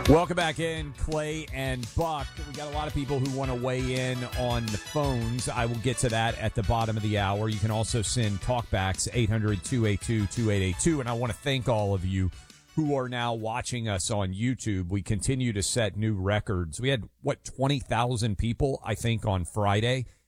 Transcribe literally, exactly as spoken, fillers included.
Welcome back in, Clay and Buck. We got a lot of people who want to weigh in on the phones. I will get to that at the bottom of the hour. You can also send talkbacks, eight hundred, two eight two, two eight eight two. And I want to thank all of you who are now watching us on YouTube. We continue to set new records. We had, what, twenty thousand people, I think, on Friday.